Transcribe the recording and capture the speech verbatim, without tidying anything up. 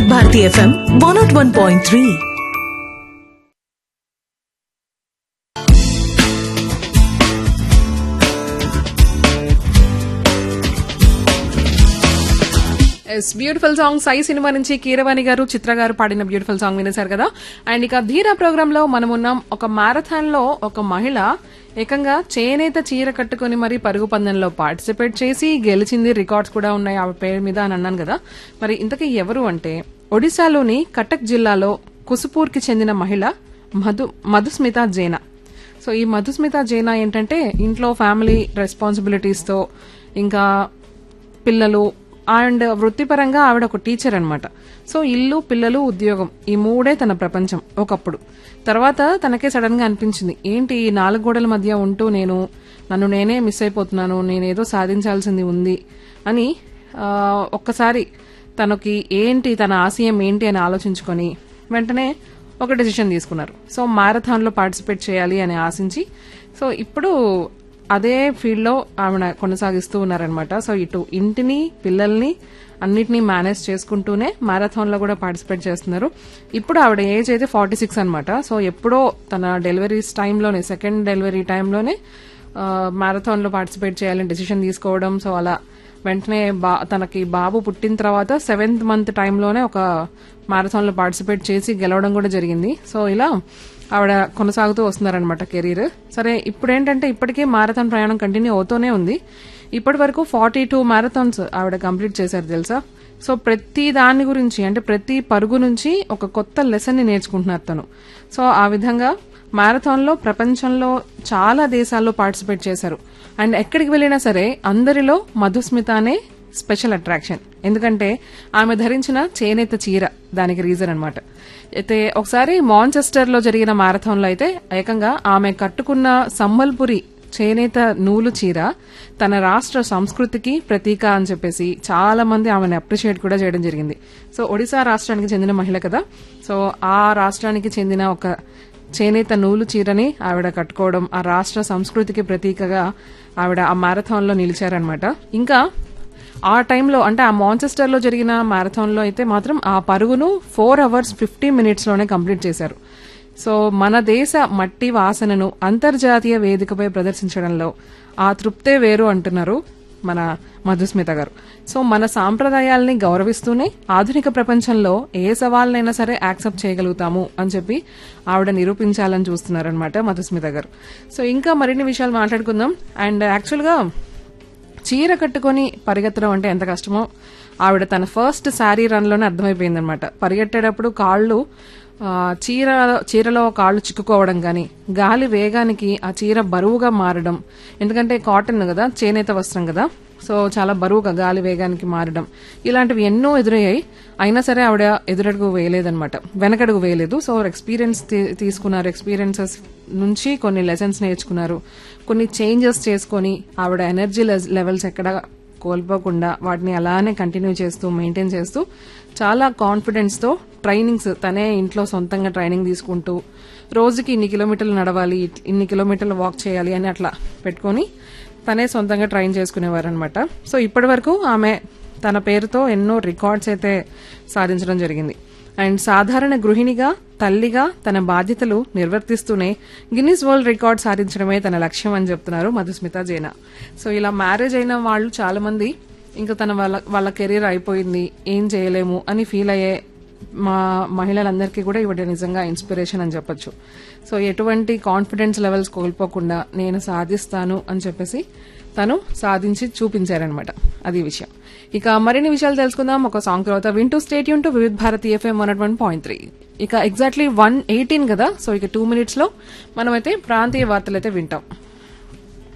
వివిధ Bharati FM one not one point three. Beautiful song Sye cinema నుంచి కీరవాణి గారు చిత్ర గారు పాడిన బ్యూటిఫుల్ సాంగ్ వినేశారు కదా. అండ్ ఇక ధీరా ప్రోగ్రామ్ లో మనం ఉన్నాం. ఒక మారథాన్ లో ఒక మహిళ ఏకంగా చేనేత చీర కట్టుకుని మరి పరుగు పందెంలో పార్టిసిపేట్ చేసి గెలిచింది. రికార్డ్స్ కూడా ఉన్నాయి ఆవిడ పేరు మీద అని అన్నాను కదా. మరి ఇంతకీ ఎవరు అంటే ఒడిశాలోని కటక్ జిల్లాలో కుసుపూర్ కి చెందిన మహిళ మధు మధుస్మిత జైనా. సో ఈ మధుస్మిత జైనా ఏంటంటే ఇంట్లో ఫ్యామిలీ రెస్పాన్సిబిలిటీస్ తో ఇంకా పిల్లలు అండ్ వృత్తిపరంగా ఆవిడ ఒక టీచర్ అనమాట. సో ఇల్లు పిల్లలు ఉద్యోగం ఈ మూడే తన ప్రపంచం ఒకప్పుడు. తర్వాత తనకే సడన్ గా అనిపించింది ఏంటి ఈ నాలుగు గోడల మధ్య ఉంటూ నేను నన్ను నేనే మిస్ అయిపోతున్నాను, నేనేదో సాధించాల్సింది ఉంది అని ఒక్కసారి తనకి ఏంటి తన ఆశయం ఏంటి అని ఆలోచించుకొని వెంటనే ఒక డెసిషన్ తీసుకున్నారు. సో మారథాన్ లో పార్టిసిపేట్ చేయాలి అని ఆశించి సో ఇప్పుడు అదే ఫీల్డ్ లో ఆవిడ కొనసాగిస్తూ ఉన్నారనమాట. సో ఇటు ఇంటిని పిల్లల్ని అన్నిటినీ మేనేజ్ చేసుకుంటూనే మారథాన్ లో కూడా పార్టిసిపేట్ చేస్తున్నారు. ఇప్పుడు ఆవిడ ఏజ్ అయితే ఫార్టీ సిక్స్ అనమాట. సో ఎప్పుడో తన డెలివరీస్ టైంలోనే సెకండ్ డెలివరీ టైంలోనే మారథాన్ లో పార్టిసిపేట్ చేయాలని డెసిషన్ తీసుకోవడం. సో అలా వెంటనే బా తనకి బాబు పుట్టిన తర్వాత సెవెంత్ మంత్ టైంలోనే ఒక మారథాన్ లో పార్టిసిపేట్ చేసి గెలవడం కూడా జరిగింది. సో ఇలా ఆవిడ కొనసాగుతూ వస్తున్నారనమాట కెరీర్. సరే ఇప్పుడు ఏంటంటే ఇప్పటికే మారథాన్ ప్రయాణం కంటిన్యూ అవుతూనే ఉంది. ఇప్పటి వరకు ఫార్టీ టూ మారథాన్స్ ఆవిడ కంప్లీట్ చేశారు తెలుసా. సో ప్రతి దాని గురించి అంటే ప్రతి పరుగు నుంచి ఒక కొత్త లెసన్ ని నేర్చుకుంటున్నారు తను. సో ఆ విధంగా మారథాన్ లో ప్రపంచంలో చాలా దేశాల్లో పార్టిసిపేట్ చేశారు. అండ్ ఎక్కడికి వెళ్ళినా సరే అందరిలో మధుస్మితానే స్పెషల్ అట్రాక్షన్. ఎందుకంటే ఆమె ధరించిన చేనేత చీర దానికి రీజన్ అనమాట. అయితే ఒకసారి మాంచెస్టర్ లో జరిగిన మారథాన్ లో అయితే ఏకంగా ఆమె కట్టుకున్న సంబల్పురి చేనేత నూలు చీర తన రాష్ట్ర సంస్కృతికి ప్రతీక అని చెప్పేసి చాలా మంది ఆమెను అప్రిషియేట్ కూడా చేయడం జరిగింది. సో ఒడిశా రాష్ట్రానికి చెందిన మహిళ కదా. సో ఆ రాష్ట్రానికి చెందిన ఒక చేనేత నూలు చీరని ఆవిడ కట్టుకోవడం ఆ రాష్ట్ర సంస్కృతికి ప్రతీకగా ఆవిడ ఆ మారథాన్ లో నిలిచారనమాట. ఇంకా ఆ టైంలో అంటే ఆ మాంచెస్టర్ లో జరిగిన మారథాన్ లో అయితే మాత్రం ఆ పరుగును ఫోర్ అవర్స్ ఫిఫ్టీ మినిట్స్ లోనే కంప్లీట్ చేశారు. సో మన దేశ మట్టి వాసనను అంతర్జాతీయ వేదికపై ప్రదర్శించడంలో ఆ తృప్తే వేరు అంటున్నారు మన మధుస్మిత గారు. సో మన సాంప్రదాయాల్ని గౌరవిస్తూనే ఆధునిక ప్రపంచంలో ఏ సవాళ్ళనైనా సరే యాక్సెప్ట్ చేయగలుగుతాము అని చెప్పి ఆవిడ నిరూపించాలని చూస్తున్నారనమాట మధుస్మిత గారు. సో ఇంకా మరిన్ని విషయాలు మాట్లాడుకుందాం. అండ్ యాక్చువల్ గా చీర కట్టుకుని పరిగెత్తడం అంటే ఎంత కష్టమో ఆవిడ తన ఫస్ట్ శారీ రన్ లోనే అర్థమైపోయింది అనమాట. పరిగెట్టేటప్పుడు కాళ్లు చీర చీరలో కాళ్లు చిక్కుకోవడం గాని గాలి వేగానికి ఆ చీర బరువుగా మారడం. ఎందుకంటే కాటన్ కదా చేనేత వస్త్రం కదా. సో చాలా బరువుగా గాలి వేగానికి మారడం ఇలాంటివి ఎన్నో ఎదురయ్యాయి. అయినా సరే ఆవిడ ఎదురడుగు వేయలేదనమాట, వెనకడుగు వేయలేదు. సో ఎక్స్పీరియన్స్ తీసుకున్నారు. ఎక్స్పీరియన్సెస్ నుంచి కొన్ని లెసన్స్ నేర్చుకున్నారు. కొన్ని చేంజెస్ చేసుకుని ఆవిడ ఎనర్జీ లెవెల్స్ ఎక్కడ కోల్పోకుండా వాటిని అలానే కంటిన్యూ చేస్తూ మెయింటైన్ చేస్తూ చాలా కాన్ఫిడెన్స్ తో ట్రైనింగ్స్ తనే ఇంట్లో సొంతంగా ట్రైనింగ్ తీసుకుంటూ రోజుకి ఇన్ని కిలోమీటర్లు నడవాలి, ఇన్ని కిలోమీటర్లు వాక్ చేయాలి అని అట్లా పెట్టుకుని తనే సొంతంగా ట్రైన్ చేసుకునేవారు అనమాట. సో ఇప్పటి వరకు ఆమె తన పేరుతో ఎన్నో రికార్డ్స్ అయితే సాధించడం జరిగింది. అండ్ సాధారణ గృహిణిగా తల్లిగా తన బాధ్యతలు నిర్వర్తిస్తూనే గిన్నిస్ వరల్డ్ రికార్డ్ సాధించడమే తన లక్ష్యం అని చెప్తున్నారు మధుస్మిత జైనా. సో ఇలా మ్యారేజ్ అయిన వాళ్ళు చాలా మంది ఇంకా తన వాళ్ళ వాళ్ళ కెరీర్ అయిపోయింది ఏం చేయలేము అని ఫీల్ అయ్యే మా మహిళలందరికీ కూడా ఇవి నిజంగా ఇన్స్పిరేషన్ అని చెప్పొచ్చు. సో ఎటువంటి కాన్ఫిడెన్స్ లెవెల్స్ కోల్పోకుండా నేను సాధిస్తాను అని చెప్పేసి తను సాధించి చూపించారనమాట. అది విషయం. ఇక మరిన్ని విషయాలు తెలుసుకుందాం ఒక సాంగ్ తర్వాత. వింటూ స్టేట్ యూన్ టు వివిధ Bharati FM one one point three. ఇక ఎగ్జాక్ట్లీ వన్ ఎయిటీన్ కదా. సో ఇక టూ మినిట్స్ లో మనమైతే ప్రాంతీయ వార్తలు అయితే వింటాం.